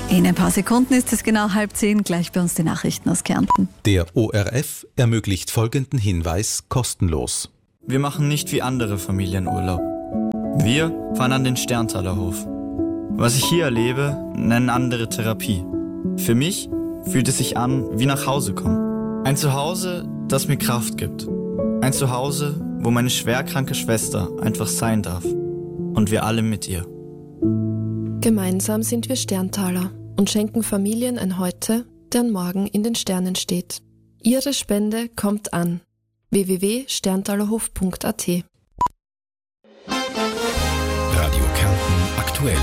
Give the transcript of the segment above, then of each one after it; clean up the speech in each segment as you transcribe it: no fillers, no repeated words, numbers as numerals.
In ein paar Sekunden ist es genau 9:30, gleich bei uns die Nachrichten aus Kärnten. Der ORF ermöglicht folgenden Hinweis kostenlos. Wir machen nicht wie andere Familien Urlaub. Wir fahren an den Sterntaler Hof. Was ich hier erlebe, nennen andere Therapie. Für mich fühlt es sich an wie nach Hause kommen. Ein Zuhause, das mir Kraft gibt. Ein Zuhause, wo meine schwerkranke Schwester einfach sein darf. Und wir alle mit ihr. Gemeinsam sind wir Sterntaler und schenken Familien ein Heute, der an morgen in den Sternen steht. Ihre Spende kommt an. www.sterntalerhof.at. Radio Kärnten aktuell.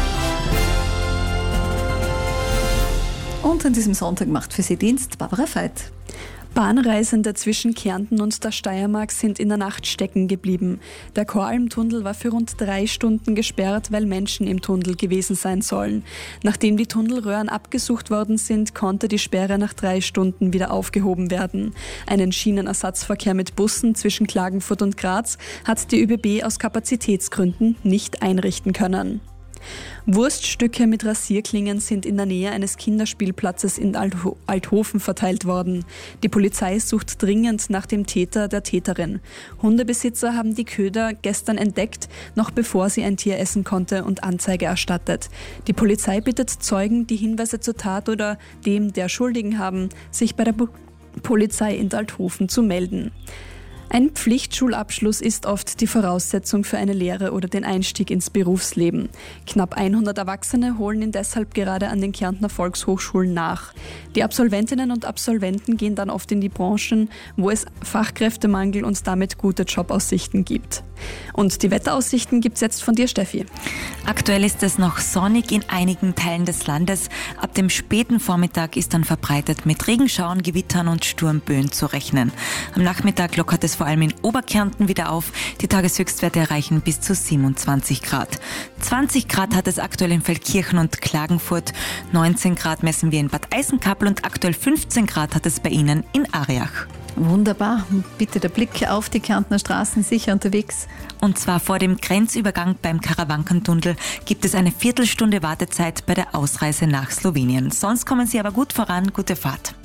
Und an diesem Sonntag macht für Sie Dienst Barbara Veit. Bahnreisende zwischen Kärnten und der Steiermark sind in der Nacht stecken geblieben. Der Koralmtunnel war für rund 3 Stunden gesperrt, weil Menschen im Tunnel gewesen sein sollen. Nachdem die Tunnelröhren abgesucht worden sind, konnte die Sperre nach 3 Stunden wieder aufgehoben werden. Einen Schienenersatzverkehr mit Bussen zwischen Klagenfurt und Graz hat die ÖBB aus Kapazitätsgründen nicht einrichten können. Wurststücke mit Rasierklingen sind in der Nähe eines Kinderspielplatzes in Althofen verteilt worden. Die Polizei sucht dringend nach dem Täter, der Täterin. Hundebesitzer haben die Köder gestern entdeckt, noch bevor sie ein Tier essen konnte, und Anzeige erstattet. Die Polizei bittet Zeugen, die Hinweise zur Tat oder dem der Schuldigen haben, sich bei der Polizei in Althofen zu melden. Ein Pflichtschulabschluss ist oft die Voraussetzung für eine Lehre oder den Einstieg ins Berufsleben. Knapp 100 Erwachsene holen ihn deshalb gerade an den Kärntner Volkshochschulen nach. Die Absolventinnen und Absolventen gehen dann oft in die Branchen, wo es Fachkräftemangel und damit gute Jobaussichten gibt. Und die Wetteraussichten gibt's jetzt von dir, Steffi. Aktuell ist es noch sonnig in einigen Teilen des Landes. Ab dem späten Vormittag ist dann verbreitet mit Regenschauern, Gewittern und Sturmböen zu rechnen. Am Nachmittag lockert es vor allem in Oberkärnten wieder auf. Die Tageshöchstwerte erreichen bis zu 27 Grad. 20 Grad hat es aktuell in Feldkirchen und Klagenfurt. 19 Grad messen wir in Bad Eisenkappel und aktuell 15 Grad hat es bei Ihnen in Ariach. Wunderbar. Bitte der Blick auf die Kärntner Straßen, sicher unterwegs. Und zwar vor dem Grenzübergang beim Karawankentunnel gibt es eine Viertelstunde Wartezeit bei der Ausreise nach Slowenien. Sonst kommen Sie aber gut voran. Gute Fahrt.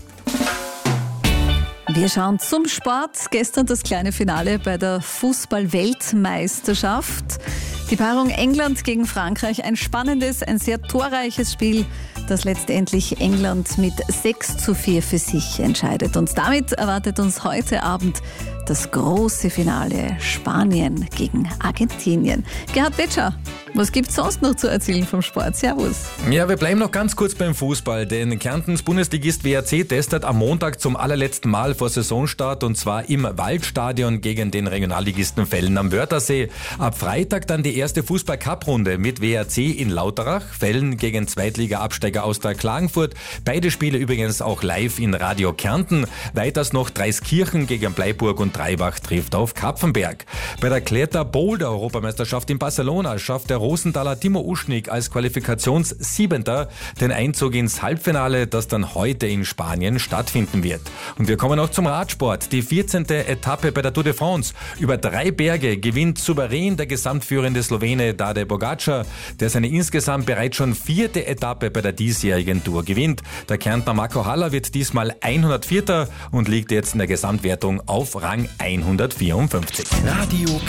Wir schauen zum Sport. Gestern das kleine Finale bei der Fußball-Weltmeisterschaft. Die Paarung England gegen Frankreich, ein spannendes, ein sehr torreiches Spiel, das letztendlich England mit 6:4 für sich entscheidet. Und damit erwartet uns heute Abend das große Finale Spanien gegen Argentinien. Gerhard Betscher, was gibt's sonst noch zu erzählen vom Sport? Servus. Ja, wir bleiben noch ganz kurz beim Fußball, denn Kärntens Bundesligist WRC testet am Montag zum allerletzten Mal vor Saisonstart, und zwar im Waldstadion gegen den Regionalligisten Vellen am Wörthersee. Ab Freitag dann die erste Fußball-Cup-Runde mit WRC in Lauterach, Vellen gegen Zweitliga-Absteiger aus der Klagenfurt. Beide Spiele übrigens auch live in Radio Kärnten. Weiters noch Dreiskirchen gegen Bleiburg und Dreibach trifft auf Kapfenberg. Bei der Kletter-Boulder-Europameisterschaft in Barcelona schafft der Rosenthaler Timo Uschnig als Qualifikations-7. den Einzug ins Halbfinale, das dann heute in Spanien stattfinden wird. Und wir kommen noch zum Radsport. Die 14. Etappe bei der Tour de France. Über 3 Berge gewinnt souverän der gesamtführende Slowene Tadej Pogačar, der seine insgesamt bereits schon 4. Etappe bei der diesjährigen Tour gewinnt. Der Kärntner Marco Haller wird diesmal 104. und liegt jetzt in der Gesamtwertung auf Rang 154. Radio